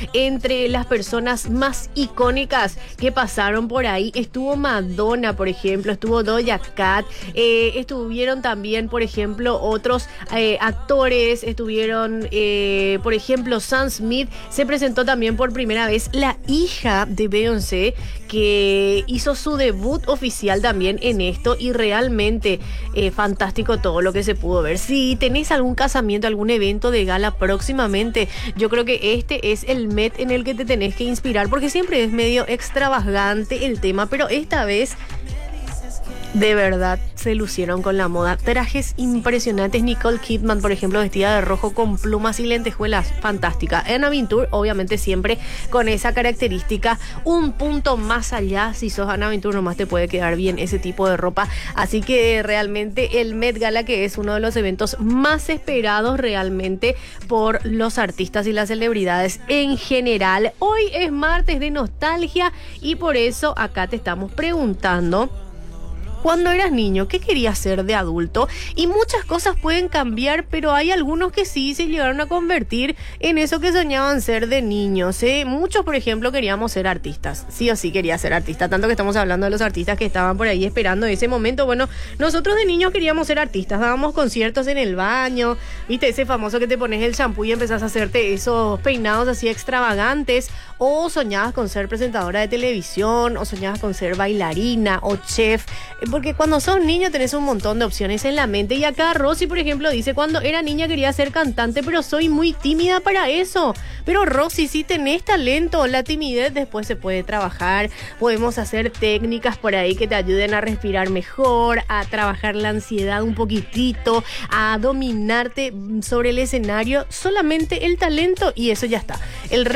entre las personas más icónicas que pasaron por ahí estuvo Madonna, por ejemplo, estuvo Doja Cat, estuvieron también, por ejemplo, otros actores, estuvieron, por ejemplo, Sam Smith. Se presentó también por primera vez la hija de Beyoncé, que hizo su debut oficial también en esto, y realmente fantástico todo lo que se pudo ver. Si tenés algún casamiento, algún evento de gala próximamente, yo creo que este es el Met en el que te tenés que inspirar, porque siempre es medio extravagante el tema, pero esta vez de verdad se lucieron con la moda. Trajes impresionantes. Nicole Kidman, por ejemplo, vestida de rojo con plumas y lentejuelas. Fantástica. Anna Wintour, obviamente siempre con esa característica. Un punto más allá. Si sos Anna Wintour, nomás te puede quedar bien ese tipo de ropa. Así que realmente el Met Gala, que es uno de los eventos más esperados realmente por los artistas y las celebridades en general. Hoy es martes de nostalgia y por eso acá te estamos preguntando: cuando eras niño, ¿qué querías ser de adulto? Y muchas cosas pueden cambiar, pero hay algunos que sí se llegaron a convertir en eso que soñaban ser de niños, ¿eh? Muchos, por ejemplo, queríamos ser artistas. Sí o sí quería ser artista. Tanto que estamos hablando de los artistas que estaban por ahí esperando ese momento. Bueno, nosotros de niños queríamos ser artistas. Dábamos conciertos en el baño. ¿Viste? Ese famoso que te pones el shampoo y empezás a hacerte esos peinados así extravagantes. O soñabas con ser presentadora de televisión. O soñabas con ser bailarina o chef. Porque cuando sos niño tenés un montón de opciones en la mente. Y acá Rosy, por ejemplo, dice: cuando era niña quería ser cantante, pero soy muy tímida para eso. Pero Rosy, si tenés talento, la timidez después se puede trabajar. Podemos hacer técnicas por ahí que te ayuden a respirar mejor, a trabajar la ansiedad un poquitito, a dominarte sobre el escenario. Solamente el talento y eso ya está. El